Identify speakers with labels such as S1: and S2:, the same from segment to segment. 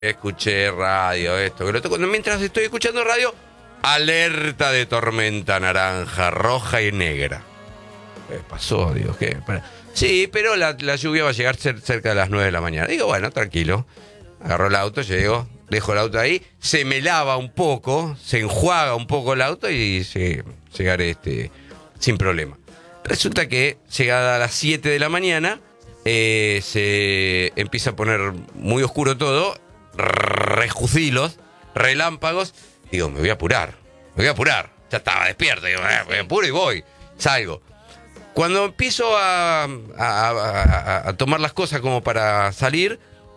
S1: escuché radio, esto, que lo otro. Mientras estoy escuchando radio, alerta de tormenta naranja, roja y negra. ¿Qué pasó? Digo, ¿qué? Sí, pero la lluvia va a llegar cerca de las 9 de la mañana. Digo, bueno, tranquilo. Agarro el auto, llego, dejo el auto ahí, se me lava un poco, se enjuaga un poco el auto y llegaré sin problema. Resulta que, llegada a las 7 de la mañana, se empieza a poner muy oscuro todo, rejucilos, relámpagos. Digo, me voy a apurar. Ya estaba despierto, digo, me apuro y voy, salgo. Cuando empiezo a tomar las cosas como para salir,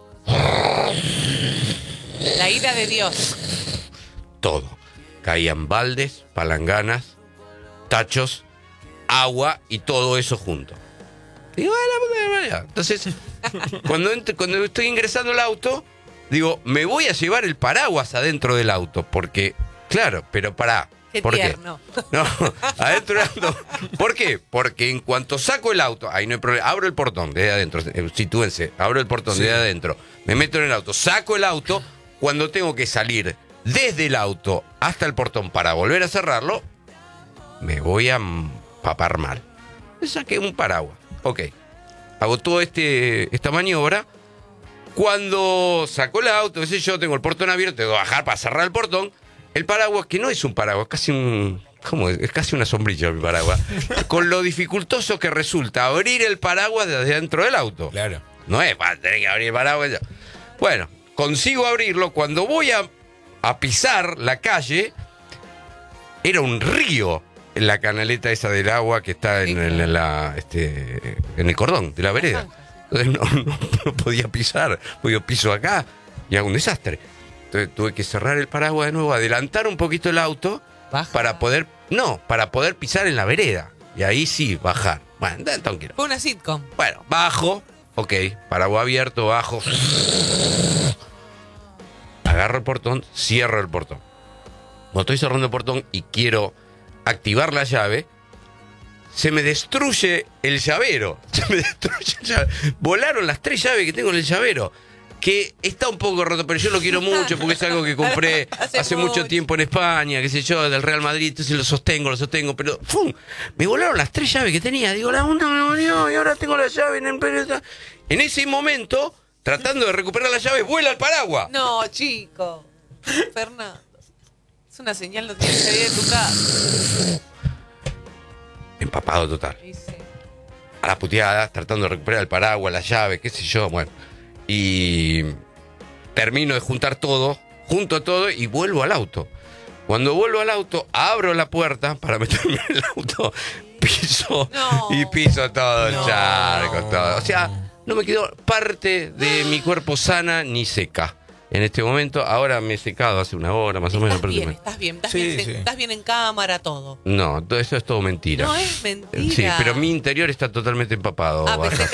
S2: la ira de Dios.
S1: todo. Caían baldes, palanganas, tachos, agua y todo eso junto. Digo, entonces, cuando estoy ingresando al auto, digo, me voy a llevar el paraguas adentro del auto, porque, claro, pero pará.
S2: Qué
S1: ¿Por
S2: tierno.
S1: qué? No, adentro del auto. ¿Por qué? Porque en cuanto saco el auto, ahí no hay problema, abro el portón desde adentro, sitúense, abro el portón desde adentro, me meto en el auto, saco el auto, cuando tengo que salir desde el auto hasta el portón para volver a cerrarlo, me voy a papar mal. Me saqué un paraguas. Ok. Hago toda esta maniobra. Cuando saco el auto, qué sé yo, tengo el portón abierto, tengo que bajar para cerrar el portón. El paraguas, que no es un paraguas, casi un... ¿Cómo es? Es casi una sombrilla mi paraguas. Con lo dificultoso que resulta abrir el paraguas desde dentro del auto.
S3: Claro.
S1: No es para tener que abrir el paraguas. Bueno, consigo abrirlo. Cuando voy a pisar la calle, era un río en la canaleta esa del agua que está en el cordón de la vereda. Entonces no podía pisar, porque yo piso acá y hago un desastre. Entonces tuve que cerrar el paraguas de nuevo, adelantar un poquito el auto para poder pisar en la vereda. Y ahí sí, bajar. Bueno, tranquilo.
S2: Fue una sitcom.
S1: Bueno, bajo, ok, paraguas abierto, bajo. Agarro el portón, cierro el portón. Cuando estoy cerrando el portón y quiero activar la llave, se me destruye el llavero. Volaron las 3 llaves que tengo en el llavero, que está un poco roto, pero yo lo quiero mucho porque es algo que compré hace mucho tiempo en España, qué sé yo, del Real Madrid, entonces lo sostengo, pero ¡fum! Me volaron las 3 llaves que tenía. Digo, la una me volvió y ahora tengo la llave en el... En ese momento, tratando de recuperar la llave, vuela el paraguas.
S2: No, chico. Fernando. Es una señal, no tienes que salir de tu casa.
S1: Empapado total.
S2: Sí, sí.
S1: A la puteada, tratando de recuperar el paraguas, la llave, qué sé yo, bueno. Y termino de juntar todo, junto todo y vuelvo al auto. Cuando vuelvo al auto, abro la puerta para meterme en el auto, piso todo el charco, todo. O sea, no me quedó parte de mi cuerpo sana ni seca. En este momento, ahora me he secado hace una hora más o menos.
S2: Estás bien en cámara, todo.
S1: No, todo eso es todo mentira.
S2: No es mentira.
S1: Sí, pero mi interior está totalmente empapado.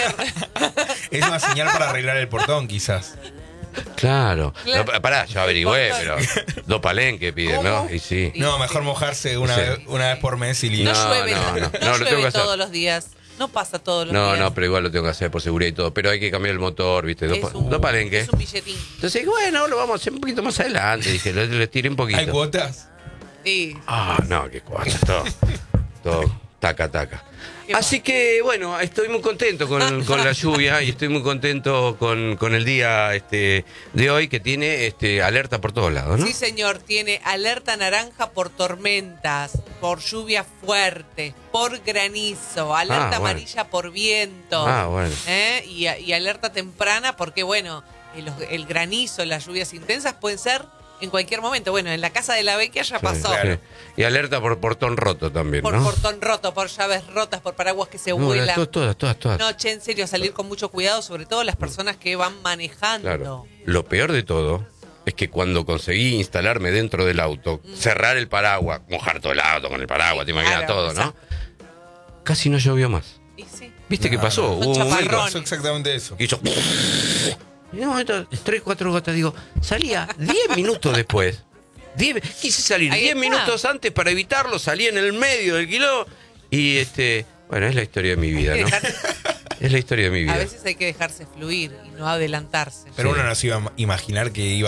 S3: Es una señal para arreglar el portón, quizás.
S1: Claro. No, pará, yo averigüé, pero 2 palenques piden, ¿no? Y sí.
S3: No, mejor mojarse una vez por mes y listo.
S2: No llueve,
S1: no, lo tengo que hacer
S2: todos los días. No pasa todos los días.
S1: No, pero igual lo tengo que hacer por seguridad y todo. Pero hay que cambiar el motor, ¿viste? 2 palenques.
S2: Es un billetín.
S1: Entonces, bueno, lo vamos a hacer un poquito más adelante. Dije, le tiré un poquito.
S3: ¿Hay cuotas?
S2: Sí.
S1: No, qué cuotas. Todo. Taca. Así que, bueno, estoy muy contento con la lluvia y estoy muy contento con el día de hoy, que tiene alerta por todos lados, ¿no?
S2: Sí, señor, tiene alerta naranja por tormentas, por lluvia fuerte, por granizo, alerta amarilla por viento.
S1: Bueno.
S2: Y alerta temprana porque, bueno, el granizo, las lluvias intensas pueden ser en cualquier momento. Bueno, en la casa de la Vecchia ya pasó.
S1: Claro. Y alerta por portón roto también,
S2: por
S1: ¿no?
S2: Por portón roto, por llaves rotas, por paraguas que se vuelan.
S1: Todas.
S2: No, che, en serio, salir con mucho cuidado, sobre todo las personas que van manejando.
S1: Claro. Lo peor de todo es que cuando conseguí instalarme dentro del auto, cerrar el paraguas, mojar todo el auto con el paraguas, te imaginas todo, ¿no? Casi no llovió más.
S2: ¿Y sí?
S1: ¿Viste qué pasó?
S2: Un
S1: Hubo un momento.
S3: Pasó exactamente eso.
S1: Y yo... En un momento, 3, 4 gotas, digo, salía 10 minutos después. Quise salir 10 minutos antes para evitarlo, salí en el medio del quilombo. Y bueno, es la historia de mi vida, ¿no? Es la historia de mi vida.
S2: A veces hay que dejarse fluir y no adelantarse.
S3: Pero
S1: Sí.
S3: uno no se iba a imaginar que iba